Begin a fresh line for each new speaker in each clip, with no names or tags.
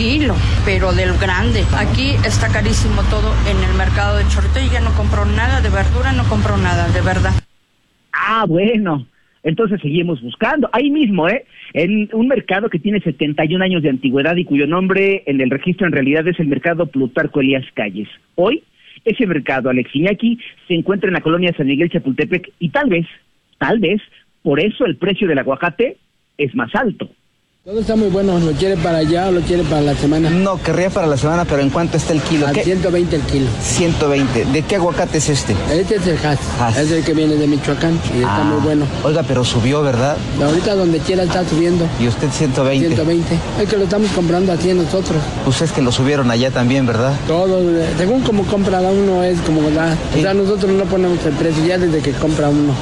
kilo, pero del grande. Aquí está carísimo todo en el mercado de Chorrito y ya no compro nada de verdura, no compro nada, de verdad.
Ah, bueno, entonces seguimos buscando. Ahí mismo, en un mercado que tiene 71 años de antigüedad y cuyo nombre en el registro en realidad es el mercado Plutarco Elías Calles. Hoy, ese mercado, Alex Iñaki, se encuentra en la colonia San Miguel Chapultepec y tal vez, por eso el precio del aguacate es más alto.
Todo está muy bueno, ¿lo quiere para allá o lo quiere para la semana?
No, querría para la semana, pero ¿en cuánto está el kilo?
A 120 el kilo.
120. ¿De qué aguacate es este?
Este es el Hass. Es el que viene de Michoacán y está muy bueno.
Oiga, pero subió, ¿verdad?
Ahorita donde quiera está subiendo.
¿Y usted 120?
120. Es que lo estamos comprando así nosotros.
Pues es que lo subieron allá también, ¿verdad?
Todo, según como compra uno es como da. O sea, nosotros no ponemos el precio ya desde que compra uno.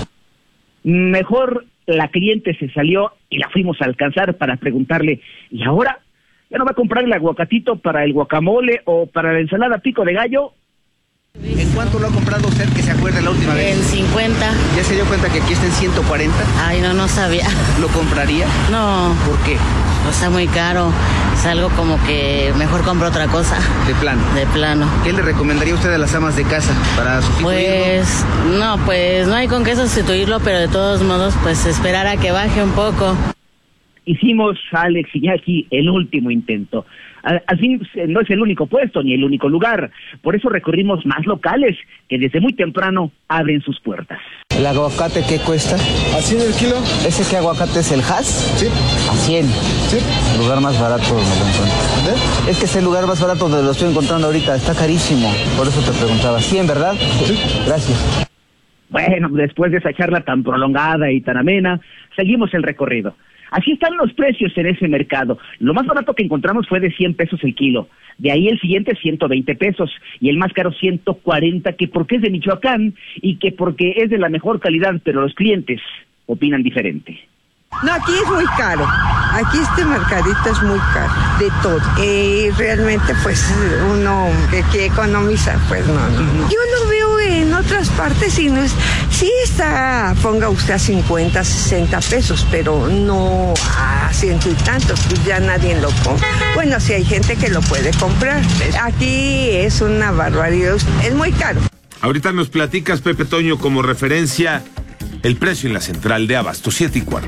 Mejor la cliente se salió y la fuimos a alcanzar para preguntarle, ¿y ahora? ¿Ya no va a comprar el aguacatito para el guacamole o para la ensalada pico de gallo?
¿En cuánto lo ha comprado usted, que se acuerde la última vez?
En 50.
¿Ya se dio cuenta que aquí está en 140?
Ay, no sabía.
¿Lo compraría?
No.
¿Por qué?
Está muy caro. Es algo como que mejor compro otra cosa.
¿De plano?
De plano.
¿Qué le recomendaría usted a las amas de casa para sustituirlo?
Pues no hay con qué sustituirlo, pero de todos modos, pues esperar a que baje un poco.
Hicimos, Alex Iñaki, el último intento. Al fin, no es el único puesto ni el único lugar. Por eso recorrimos más locales que desde muy temprano abren sus puertas.
¿El aguacate qué cuesta?
¿A 100 el kilo?
¿Ese qué aguacate es el Hass?
Sí.
A 100.
Sí.
El lugar más barato me lo encuentro.
¿De?
Es que es el lugar más barato donde lo estoy encontrando ahorita. Está carísimo. Por eso te preguntaba. ¿100, verdad?
Sí.
Gracias.
Bueno, después de esa charla tan prolongada y tan amena, seguimos el recorrido. Así están los precios en ese mercado. Lo más barato que encontramos fue de 100 pesos el kilo. De ahí el siguiente 120 pesos. Y el más caro 140, que porque es de Michoacán y que porque es de la mejor calidad, pero los clientes opinan diferente.
No, aquí es muy caro. Aquí este mercadito es muy caro, de todo. Y realmente, pues, uno que economiza, pues no. Yo lo veo en otras partes y no es... Sí está, ponga usted a 50, 60 pesos, pero no a 100 y tantos, pues ya nadie lo compra. Bueno, sí hay gente que lo puede comprar. Aquí es una barbaridad, es muy caro.
Ahorita nos platicas, Pepe Toño, como referencia el precio en la central de Abasto, 7:15.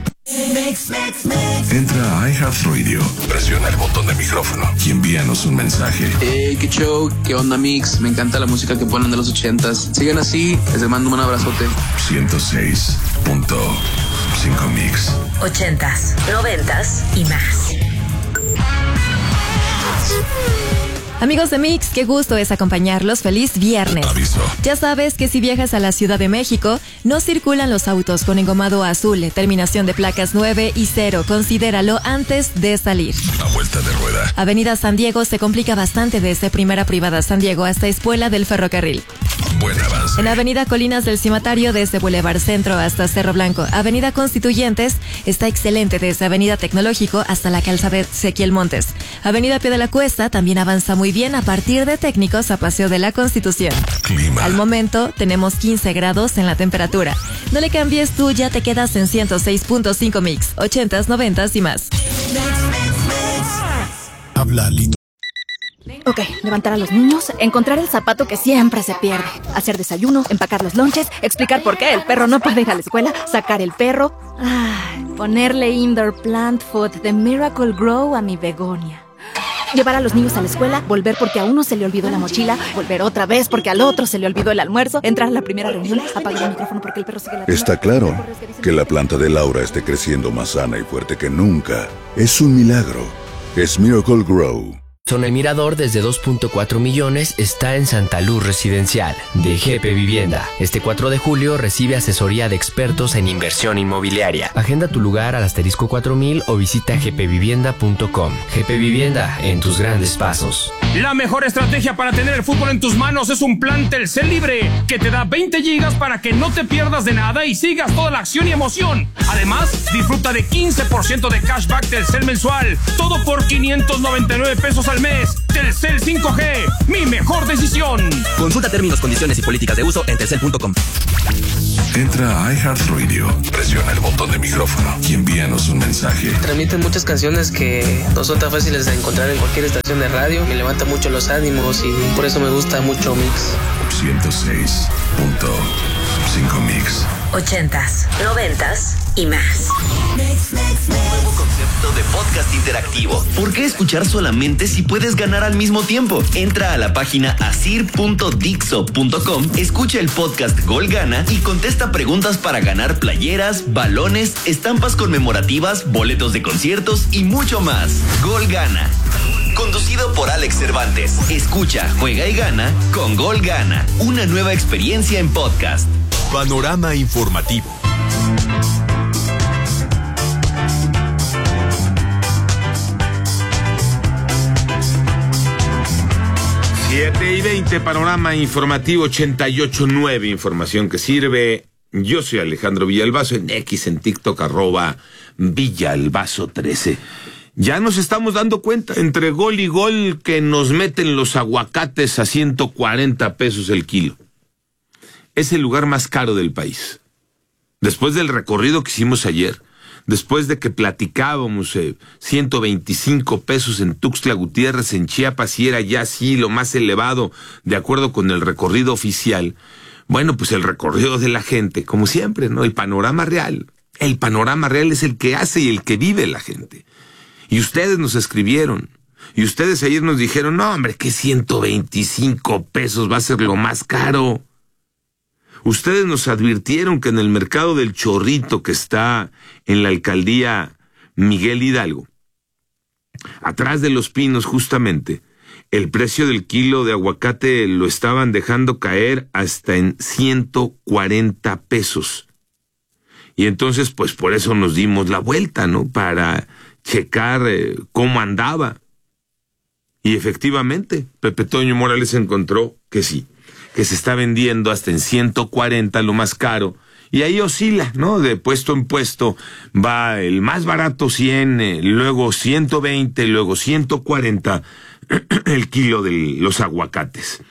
Entra a iHeartRadio, presiona el botón de micrófono y envíanos un mensaje.
Hey, qué show, qué onda, Mix. Me encanta la música que ponen de los 80s. Sigan así, les mando un abrazote.
106.5 Mix.
80s, 90s y más.
Amigos de Mix, qué gusto es acompañarlos. Feliz viernes.
Aviso.
Ya sabes que si viajas a la Ciudad de México, no circulan los autos con engomado azul, terminación de placas 9 y 0. Considéralo antes de salir.
A vuelta de rueda.
Avenida San Diego se complica bastante desde Primera Privada San Diego hasta Espuela del Ferrocarril.
Buen avance.
En Avenida Colinas del Cimatario desde Boulevard Centro hasta Cerro Blanco. Avenida Constituyentes está excelente desde Avenida Tecnológico hasta la calzada de Ezequiel Montes. Avenida Pie de la Cuesta también avanza muy bien a partir de Técnicos a Paseo de la Constitución.
Clima.
Al momento tenemos 15 grados en la temperatura. No le cambies tú, ya te quedas en 106.5 Mix, 80s, 90s y más.
Habla Lito.
Ok, levantar a los niños, encontrar el zapato que siempre se pierde, hacer desayuno, empacar los lonches, explicar por qué el perro no puede ir a la escuela, sacar el perro, ponerle indoor plant food de Miracle Grow a mi begonia. Llevar a los niños a la escuela, volver porque a uno se le olvidó la mochila, volver otra vez porque al otro se le olvidó el almuerzo, entrar a la primera reunión, apagar el micrófono porque el perro sigue la...
Está claro que la planta de Laura esté creciendo más sana y fuerte que nunca. Es un milagro. Es Miracle Grow.
Zona El Mirador desde 2.4 millones está en Santa Luz Residencial de GP Vivienda. Este 4 de julio recibe asesoría de expertos en inversión inmobiliaria. Agenda tu lugar al asterisco 4000 o visita gpvivienda.com. GP Vivienda, en tus grandes pasos.
La mejor estrategia para tener el fútbol en tus manos es un plan Telcel Libre que te da 20 gigas para que no te pierdas de nada y sigas toda la acción y emoción. Además, disfruta de 15% de cashback Telcel mensual. Todo por 599 pesos al mes. Telcel 5G, mi mejor decisión.
Consulta términos, condiciones y políticas de uso en telcel.com.
Entra a iHeartRadio, presiona el botón de micrófono y envíanos un mensaje.
Transmiten muchas canciones que no son tan fáciles de encontrar en cualquier estación de radio. Me levanta mucho los ánimos y por eso me gusta mucho Mix.
106.5 Mix.
80s, 90s y más.
Nuevo concepto de podcast interactivo. ¿Por qué escuchar solamente si puedes ganar al mismo tiempo? Entra a la página asir.dixo.com, escucha el podcast Gol Gana y contesta preguntas para ganar playeras, balones, estampas conmemorativas, boletos de conciertos y mucho más. Gol Gana. Conducido por Alex Cervantes. Escucha, juega y gana con Gol Gana. Una nueva experiencia en podcast.
Panorama informativo.
Siete y 20, Panorama Informativo 88.9, información que sirve. Yo soy Alejandro Villalbazo, en X, en TikTok, @Villalbazo13. Ya nos estamos dando cuenta, entre gol y gol, que nos meten los aguacates a 140 pesos el kilo. Es el lugar más caro del país. Después del recorrido que hicimos ayer, después de que platicábamos 125 pesos en Tuxtla Gutiérrez, en Chiapas, y era ya sí lo más elevado de acuerdo con el recorrido oficial. Bueno, pues el recorrido de la gente, como siempre, ¿no? El panorama real. El panorama real es el que hace y el que vive la gente. Y ustedes nos escribieron. Y ustedes ayer nos dijeron, no, hombre, que 125 pesos va a ser lo más caro. Ustedes nos advirtieron que en el mercado del Chorrito, que está en la alcaldía Miguel Hidalgo, atrás de Los Pinos justamente, el precio del kilo de aguacate lo estaban dejando caer hasta en 140 pesos. Y entonces, pues por eso nos dimos la vuelta, ¿no? Para checar cómo andaba. Y efectivamente, Pepe Toño Morales encontró que sí, que se está vendiendo hasta en 140, lo más caro, y ahí oscila, ¿no? De puesto en puesto, va el más barato 100, luego 120, luego 140, el kilo de los aguacates.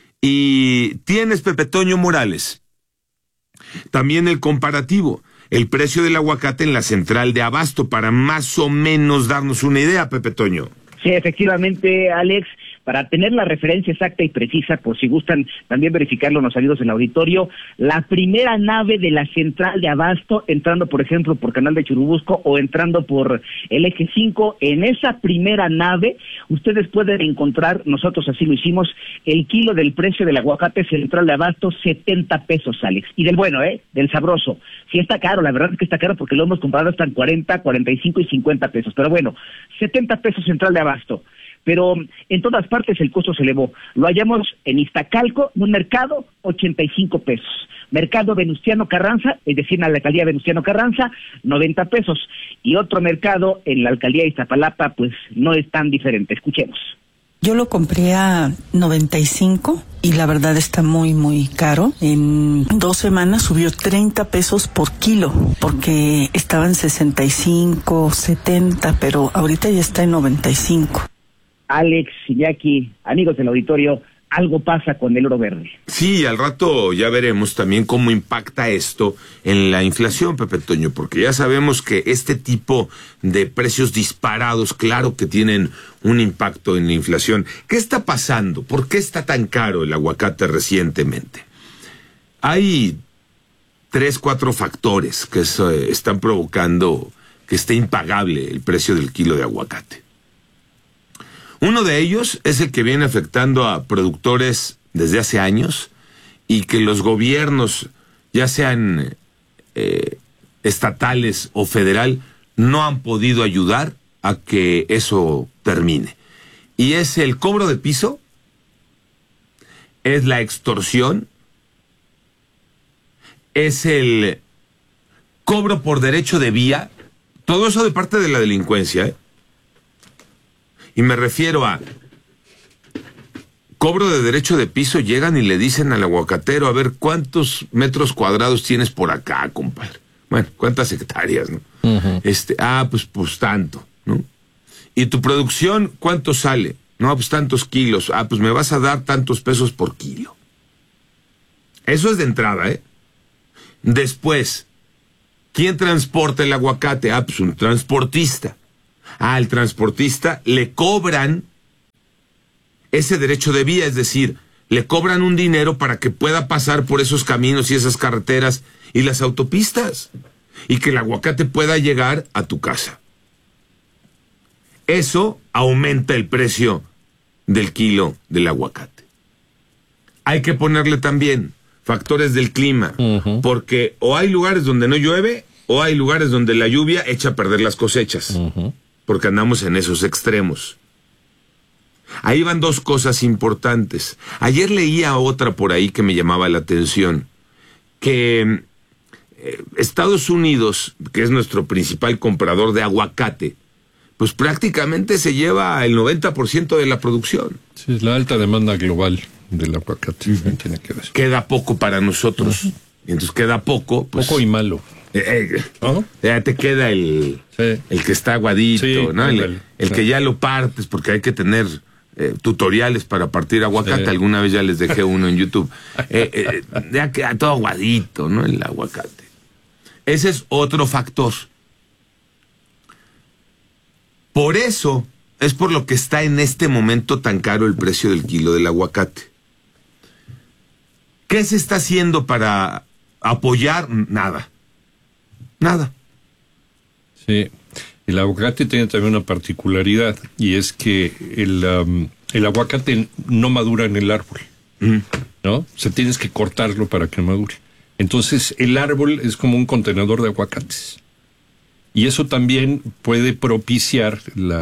Y tienes, Pepe Toño Morales, también el comparativo, el precio del aguacate en la central de Abasto, para más o menos darnos una idea, Pepe Toño.
Sí, efectivamente, Alex, para tener la referencia exacta y precisa, por si gustan también verificarlo los amigos del auditorio, la primera nave de la central de Abasto, entrando por ejemplo por Canal de Churubusco o entrando por el Eje 5, en esa primera nave ustedes pueden encontrar, nosotros así lo hicimos, el kilo del precio del aguacate central de Abasto, 70 pesos, Alex. Y del bueno, del sabroso. Sí está caro, la verdad es que está caro porque lo hemos comprado hasta en 40, 45 y 50 pesos. Pero bueno, 70 pesos central de Abasto. Pero en todas partes el costo se elevó. Lo hallamos en Iztacalco, en un mercado, 85 pesos. Mercado Venustiano Carranza, es decir, en la alcaldía Venustiano Carranza, 90 pesos. Y otro mercado en la alcaldía de Iztapalapa, pues no es tan diferente. Escuchemos.
Yo lo compré a 95 y la verdad está muy, muy caro. En 2 semanas subió 30 pesos por kilo, porque estaba en 65, 70, pero ahorita ya está en 95.
Alex, Iñaki, amigos del auditorio, algo pasa con el oro verde.
Sí, al rato ya veremos también cómo impacta esto en la inflación, Pepe Toño, porque ya sabemos que este tipo de precios disparados, claro que tienen un impacto en la inflación. ¿Qué está pasando? ¿Por qué está tan caro el aguacate recientemente? Hay 3, 4 factores que están provocando que esté impagable el precio del kilo de aguacate. Uno de ellos es el que viene afectando a productores desde hace años y que los gobiernos, ya sean estatales o federal, no han podido ayudar a que eso termine. Y es el cobro de piso, es la extorsión, es el cobro por derecho de vía, todo eso de parte de la delincuencia, ¿eh? Y me refiero a cobro de derecho de piso. Llegan y le dicen al aguacatero, a ver, ¿cuántos metros cuadrados tienes por acá, compadre? Bueno, ¿cuántas hectáreas, no? Uh-huh. Pues tanto, ¿no? ¿Y tu producción cuánto sale? No, pues tantos kilos. Pues me vas a dar tantos pesos por kilo. Eso es de entrada, ¿eh? Después, ¿quién transporta el aguacate? Ah, pues un transportista. Al transportista le cobran ese derecho de vía, es decir, le cobran un dinero para que pueda pasar por esos caminos y esas carreteras y las autopistas, y que el aguacate pueda llegar a tu casa. Eso aumenta el precio del kilo del aguacate. Hay que ponerle también factores del clima, porque o hay lugares donde no llueve, o hay lugares donde la lluvia echa a perder las cosechas, porque andamos en esos extremos. Ahí van dos cosas importantes. Ayer leía otra por ahí que me llamaba la atención, que Estados Unidos, que es nuestro principal comprador de aguacate, pues prácticamente se lleva el 90% de la producción.
Sí, es la alta demanda global del aguacate. Tiene que ver.
Queda poco para nosotros. Y entonces queda poco. Pues,
poco y malo.
Ya te queda el que está aguadito, sí, ¿no? El que ya lo partes, porque hay que tener tutoriales para partir aguacate. Alguna vez ya les dejé uno en YouTube. Ya queda todo aguadito, ¿no? El aguacate. Ese es otro factor. Por eso es por lo que está en este momento tan caro el precio del kilo del aguacate. ¿Qué se está haciendo para apoyar? Nada.
Sí, el aguacate tiene también una particularidad, y es que el aguacate no madura en el árbol, ¿no? O sea, tienes que cortarlo para que madure. Entonces, el árbol es como un contenedor de aguacates. Y eso también puede propiciar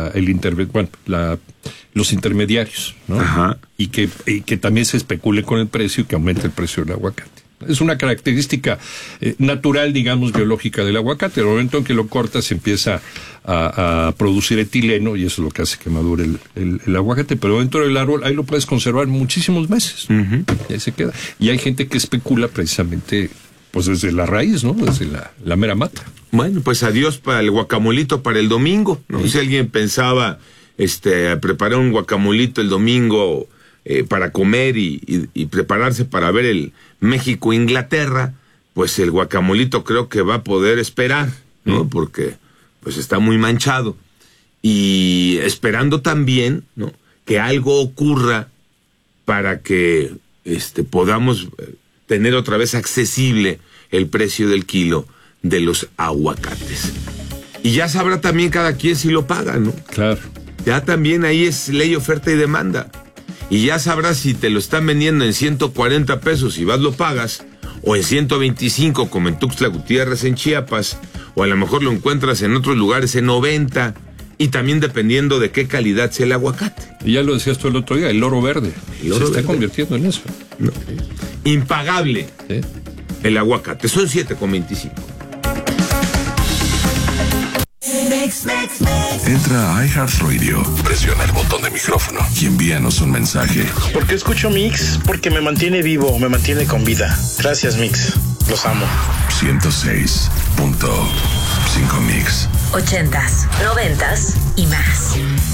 los intermediarios, ¿no? Ajá. Y que también se especule con el precio y que aumente el precio del aguacate. Es una característica natural, digamos, biológica del aguacate. En el momento en que lo cortas empieza a producir etileno, y eso es lo que hace que madure el aguacate. Pero dentro del árbol ahí lo puedes conservar muchísimos meses. Y ahí se queda. Y hay gente que especula precisamente pues desde la raíz, ¿no? Desde la mera mata.
Bueno, pues adiós para el guacamolito para el domingo, ¿no? Si alguien pensaba preparar un guacamolito el domingo para comer y prepararse para ver el México-Inglaterra, pues el guacamolito creo que va a poder esperar, ¿no? Porque pues está muy manchado. Y esperando también, ¿no?, que algo ocurra para que podamos tener otra vez accesible el precio del kilo de los aguacates. Y ya sabrá también cada quien si lo paga, ¿no?
Claro.
Ya también ahí es ley, oferta y demanda. Y ya sabrás si te lo están vendiendo en 140 pesos y vas lo pagas, o en 125 como en Tuxtla Gutiérrez en Chiapas, o a lo mejor lo encuentras en otros lugares en 90, y también dependiendo de qué calidad sea el aguacate.
Y ya lo decías tú el otro día, el oro verde. Se está convirtiendo en eso.
No. Impagable. ¿Sí? El aguacate. Son 7,25.
Entra a iHeartRadio, presiona el botón de micrófono y envíanos un mensaje.
¿Por qué escucho Mix? Porque me mantiene vivo, me mantiene con vida. Gracias, Mix. Los amo.
106.5 Mix.
80s, 90s y más.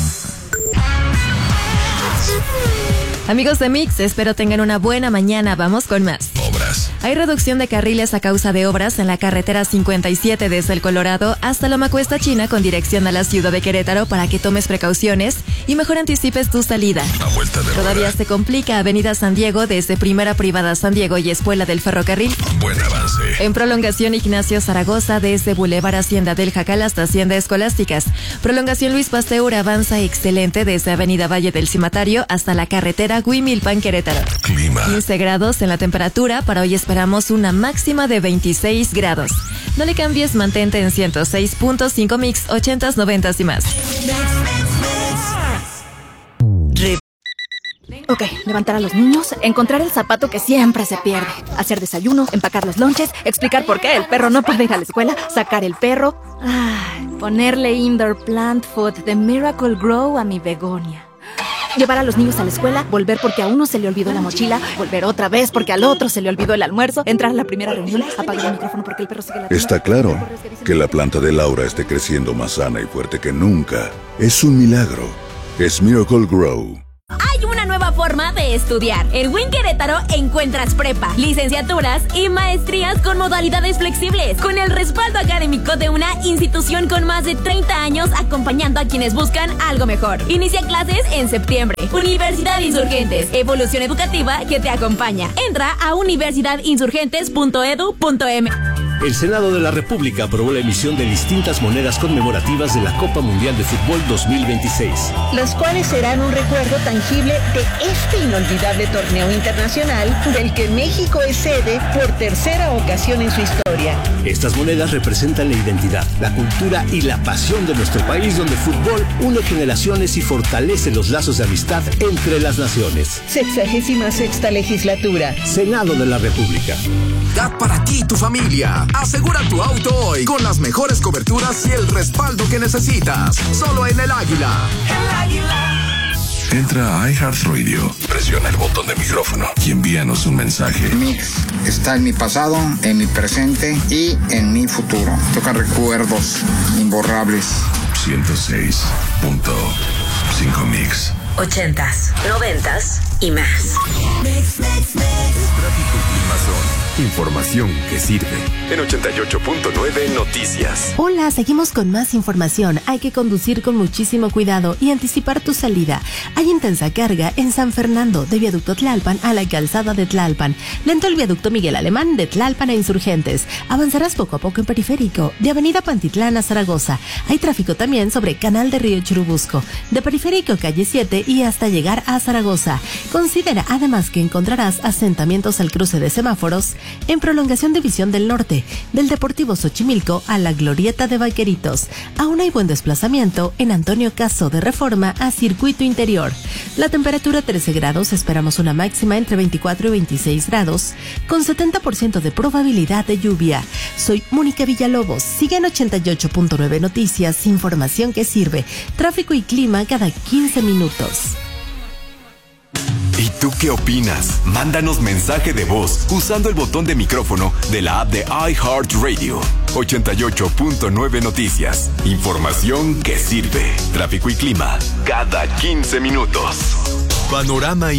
Amigos de Mix, espero tengan una buena mañana. Vamos con más.
Obras.
Hay reducción de carriles a causa de obras en la carretera 57 desde el Colorado hasta Loma Cuesta China con dirección a la ciudad de Querétaro para que tomes precauciones y mejor anticipes tu salida. Todavía se complica Avenida San Diego desde Primera Privada San Diego y Espuela del Ferrocarril.
Buen avance.
En prolongación Ignacio Zaragoza desde Boulevard Hacienda del Jacal hasta Hacienda Escolásticas. Prolongación Luis Pasteur avanza excelente desde Avenida Valle del Cimatario hasta la carretera Huimilpan Querétaro.
Clima.
15 grados en la temperatura. Para hoy esperamos una máxima de 26 grados. No le cambies, mantente en 106.5 Mix, 80s, 90s y más.
Ok, levantar a los niños, encontrar el zapato que siempre se pierde, hacer desayuno, empacar los lonches, explicar por qué el perro no puede ir a la escuela, sacar el perro, ponerle indoor plant food de Miracle Grow a mi begonia. Llevar a los niños a la escuela, volver porque a uno se le olvidó la mochila, volver otra vez porque al otro se le olvidó el almuerzo, entrar a la primera reunión, apagar el micrófono porque el perro sigue la...
Está claro que la planta de Laura esté creciendo más sana y fuerte que nunca. Es un milagro. Es Miracle Grow.
Hay una nueva forma forma de estudiar. En WIN Querétaro encuentras prepa, licenciaturas y maestrías con modalidades flexibles, con el respaldo académico de una institución con más de 30 años acompañando a quienes buscan algo mejor. Inicia clases en septiembre. Universidad Insurgentes, evolución educativa que te acompaña. Entra a universidadinsurgentes.edu.m.
El Senado de la República aprobó la emisión de distintas monedas conmemorativas de la Copa Mundial de Fútbol 2026.
Las cuales serán un recuerdo tangible de este inolvidable torneo internacional del que México es sede por tercera ocasión en su historia.
Estas monedas representan la identidad, la cultura y la pasión de nuestro país, donde el fútbol une generaciones y fortalece los lazos de amistad entre las naciones.
66ª legislatura.
Senado de la República.
Da para ti y tu familia. Asegura tu auto hoy con las mejores coberturas y el respaldo que necesitas. Solo en El Águila. El Águila. Entra a iHeartRadio, presiona el botón de micrófono y envíanos un mensaje.
Mix está en mi pasado, en mi presente y en mi futuro. Toca recuerdos imborrables.
106.5 Mix.
80s, 90s y más.
Mix. Tráfico y clima son información que sirve. En 88.9 Noticias.
Hola, seguimos con más información. Hay que conducir con muchísimo cuidado y anticipar tu salida. Hay intensa carga en San Fernando, de Viaducto Tlalpan a la calzada de Tlalpan. Lento el Viaducto Miguel Alemán, de Tlalpan a Insurgentes. Avanzarás poco a poco en Periférico, de Avenida Pantitlán a Zaragoza. Hay tráfico también sobre Canal de Río Churubusco, de Periférico Calle 7 y hasta llegar a Zaragoza. Considera además que encontrarás asentamientos al cruce de semáforos en prolongación División del Norte, del Deportivo Xochimilco a la Glorieta de Vaqueritos. Aún hay buen desplazamiento en Antonio Caso de Reforma a Circuito Interior. La temperatura 13 grados, esperamos una máxima entre 24 y 26 grados, con 70% de probabilidad de lluvia. Soy Mónica Villalobos, sigue en 88.9 Noticias, información que sirve, tráfico y clima cada 15 minutos.
¿Y tú qué opinas? Mándanos mensaje de voz usando el botón de micrófono de la app de iHeartRadio. 88.9 Noticias. Información que sirve. Tráfico y clima cada 15 minutos. Panorama